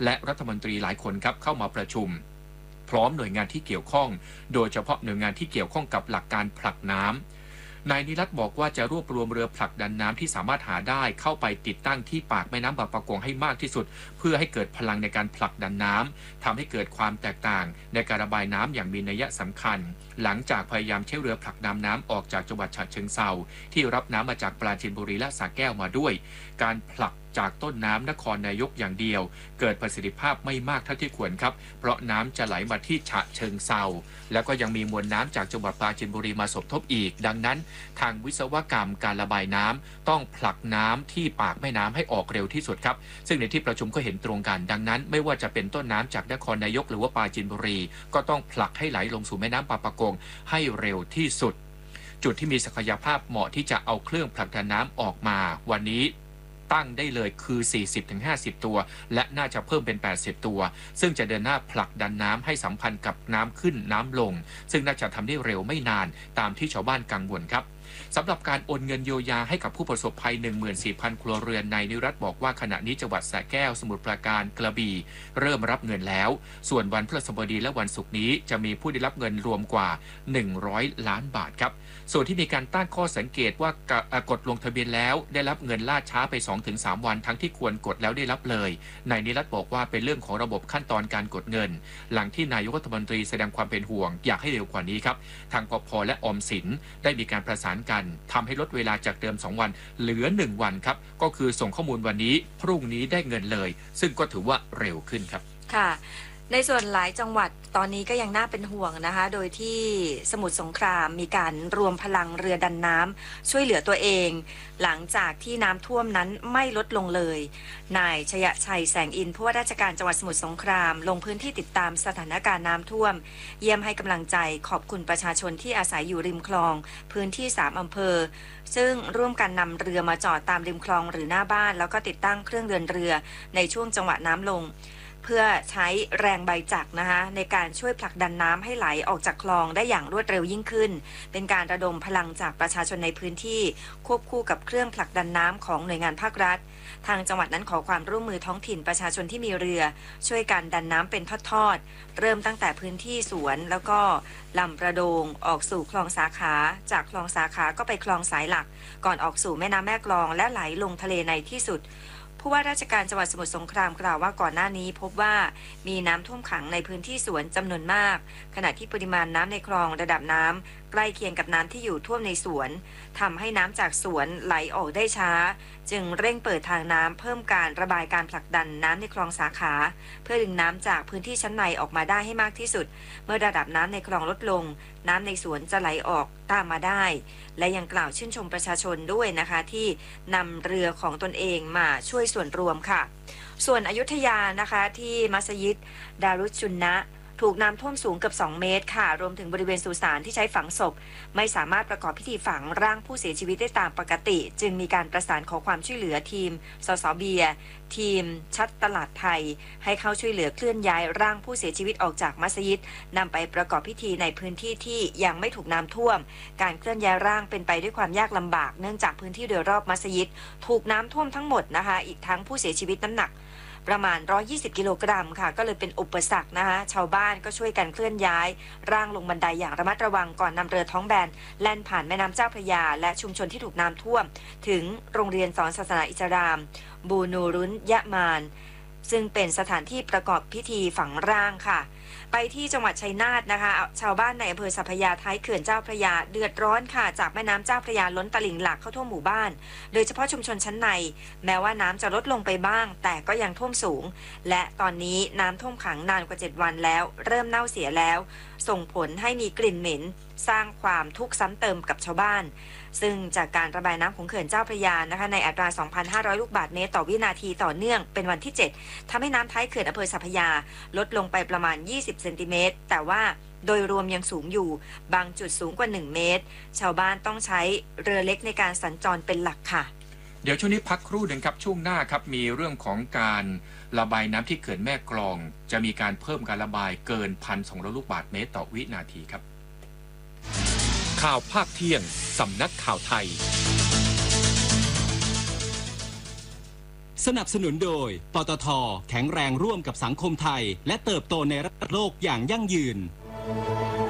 และรัฐมนตรีหลายคนครับเข้ามาประชุมพร้อมหน่วยงานที่เกี่ยวข้องโดยเฉพาะหน่วยงานที่เกี่ยวข้องกับหลักการผลักน้ำนายนิรัตน์บอกว่าจะรวบรวมเรือผลักดันน้ำที่สามารถหาได้เข้าไปติดตั้งที่ปากแม่น้ำบางปะกงให้มากที่สุดเพื่อให้เกิดพลังในการผลักดันน้ำทำให้เกิดความแตกต่างในการระบายน้ำอย่างมีนัยสำคัญหลังจากพยายามใช้เรือผลักดันน้ำออกจากจังหวัดฉะเชิงเทราที่รับน้ำมาจากปราจีนบุรีและสระแก้วมาด้วยการผลักจากต้นน้ำนครนายกอย่างเดียวเกิดประสิทธิภาพไม่มากเท่าที่ควรครับเพราะน้ำจะไหลมาที่ฉะเชิงเทราแล้วก็ยังมีมวลน้ำจากจังหวัดปราจีนบุรีมาสมทบอีกดังนั้นทางวิศวกรรมการระบายน้ำต้องผลักน้ำที่ปากแม่น้ำให้ออกเร็วที่สุดครับซึ่งในที่ประชุมก็เห็นตรงกันดังนั้นไม่ว่าจะเป็นต้นน้ำจากนครนายกหรือว่าปราจีนบุรีก็ต้องผลักให้ไหลลงสู่แม่น้ำบางปะกงให้เร็วที่สุดจุดที่มีศักยภาพเหมาะที่จะเอาเครื่องผลักดันน้ำออกมาวันนี้ตั้งได้เลยคือ 40-50 ตัวและน่าจะเพิ่มเป็น 80 ตัวซึ่งจะเดินหน้าผลักดันน้ำให้สัมพันธ์กับน้ำขึ้นน้ำลงซึ่งน่าจะทำได้เร็วไม่นานตามที่ชาวบ้านกังวลครับสำหรับการโอนเงินเยียวยาให้กับผู้ประสบภัย 14,000 ครัวเรือนนายนิรัตน์บอกว่าขณะนี้จังหวัดสระแก้วสมุทรปราการกระบี่เริ่มรับเงินแล้วส่วนวันพฤหัสบดีและวันศุกร์นี้จะมีผู้ได้รับเงินรวมกว่า100 ล้านบาทครับส่วนที่มีการตั้งข้อสังเกตว่ากดลงทะเบียนแล้วได้รับเงินล่าช้าไป 2-3 วันทั้งที่ควรกดแล้วได้รับเลยนายนิรัตน์บอกว่าเป็นเรื่องของระบบขั้นตอนการกดเงินหลังที่นายกรัฐมนตรีแสดงความเป็นห่วงอยากให้เร็วกว่านี้ครับทางปภ.และออมสินได้มีการประสานกันทำให้ลดเวลาจากเดิม2 วันเหลือ1 วันครับก็คือส่งข้อมูลวันนี้พรุ่งนี้ได้เงินเลยซึ่งก็ถือว่าเร็วขึ้นครับค่ะในส่วนหลายจังหวัดตอนนี้ก็ยังน่าเป็นห่วงนะคะโดยที่สมุทรสงครามมีการรวมพลังเรือดันน้ำช่วยเหลือตัวเองหลังจากที่น้ำท่วมนั้นไม่ลดลงเลยนายชยชัยแสงอินผู้ว่าราชการจังหวัดสมุทรสงครามลงพื้นที่ติดตามสถานการณ์น้ำท่วมเยี่ยมให้กำลังใจขอบคุณประชาชนที่อาศัยอยู่ริมคลองพื้นที่3 อำเภอซึ่งร่วมกันนำเรือมาจอดตามริมคลองหรือหน้าบ้านแล้วก็ติดตั้งเครื่องเดินเรือในช่วงจังหวะน้ำลงเพื่อใช้แรงใบจักรนะคะในการช่วยผลักดันน้ำให้ไหลออกจากคลองได้อย่างรวดเร็วยิ่งขึ้นเป็นการระดมพลังจากประชาชนในพื้นที่ควบคู่กับเครื่องผลักดันน้ำของหน่วยงานภาครัฐทางจังหวัดนั้นขอความร่วมมือท้องถิ่นประชาชนที่มีเรือช่วยกันดันน้ำเป็นทอดๆเริ่มตั้งแต่พื้นที่สวนแล้วก็ลำประโดงออกสู่คลองสาขาจากคลองสาขาก็ไปคลองสายหลักก่อนออกสู่แม่น้ำแม่กลองและไหลลงทะเลในที่สุดผู้ว่าราชการจังหวัดสมุทรสงครามกล่าวว่าก่อนหน้านี้พบว่ามีน้ำท่วมขังในพื้นที่สวนจำนวนมากขณะที่ปริมาณน้ำในคลองระดับน้ำใกล้เคียงกับน้ำที่อยู่ท่วมในสวนทำให้น้ำจากสวนไหลออกได้ช้าจึงเร่งเปิดทางน้ำเพิ่มการระบายการผลักดันน้ำในคลองสาขาเพื่อดึงน้ำจากพื้นที่ชั้นในออกมาได้ให้มากที่สุดเมื่อระดับน้ำในคลองลดลงน้ำในสวนจะไหลออกตามมาได้และยังกล่าวชื่นชมประชาชนด้วยนะคะที่นำเรือของตนเองมาช่วยส่วนรวมค่ะส่วนอยุธยานะคะที่มัสยิดดารุชชุนนะถูกน้ำท่วมสูงเกือบ2 เมตรค่ะรวมถึงบริเวณสุสานที่ใช้ฝังศพไม่สามารถประกอบพิธีฝังร่างผู้เสียชีวิตได้ตามปกติจึงมีการประสานขอความช่วยเหลือทีมสสเบียทีมชัดตลาดไทยให้เข้าช่วยเหลือเคลื่อนย้ายร่างผู้เสียชีวิตออกจากมัสยิดนำไปประกอบพิธีในพื้นที่ที่ยังไม่ถูกน้ำท่วมการเคลื่อนย้ายร่างเป็นไปด้วยความยากลำบากเนื่องจากพื้นที่โดยรอบมัสยิดถูกน้ำท่วมทั้งหมดนะคะอีกทั้งผู้เสียชีวิตน้ำหนักประมาณ120 กิโลกรัมค่ะก็เลยเป็นอุปสรรคนะคะชาวบ้านก็ช่วยกันเคลื่อนย้ายร่างลงบันไดอย่างระมัดระวังก่อนนำเรือท้องแบนแล่นผ่านแม่น้ำเจ้าพระยาและชุมชนที่ถูกน้ำท่วมถึงโรงเรียนสอนศาสนาอิสลามบูนูรุนยะมานซึ่งเป็นสถานที่ประกอบพิธีฝังร่างค่ะไปที่จังหวัดชัยนาทนะคะชาวบ้านในอำเภอสัพยาท้ายเขื่อนเจ้าพระยาเดือดร้อนค่ะจากแม่น้ำเจ้าพระยาล้นตลิ่งหลากเข้าท่วมหมู่บ้านโดยเฉพาะชุมชนชั้นในแม้ว่าน้ำจะลดลงไปบ้างแต่ก็ยังท่วมสูงและตอนนี้น้ำท่วมขังนานกว่า7 วันแล้วเริ่มเน่าเสียแล้วส่งผลให้มีกลิ่นเหม็นสร้างความทุกข์ซ้ำเติมกับชาวบ้านซึ่งจากการระบายน้ำของเขื่อนเจ้าพระยานะคะในอัตรา 2,500 ลูกบาศก์เมตรต่อวินาทีต่อเนื่องเป็นวันที่7ทำให้น้ำท้ายเขื่อนอำเภอสัพยาลดลงไปประมาณ20 เซนติเมตรแต่ว่าโดยรวมยังสูงอยู่บางจุดสูงกว่า1 เมตรชาวบ้านต้องใช้เรือเล็กในการสัญจรเป็นหลักค่ะเดี๋ยวช่วงนี้พักครู่หนึ่งครับช่วงหน้าครับมีเรื่องของการระบายน้ำที่เขื่อนแม่กลองจะมีการเพิ่มการระบายเกิน 1,200 ลูกบาศก์เมตรต่อวินาทีครับข่าวภาคเที่ยงสำนักข่าวไทยสนับสนุนโดยปตท.แข็งแรงร่วมกับสังคมไทยและเติบโตในระดับโลกอย่างยั่งยืน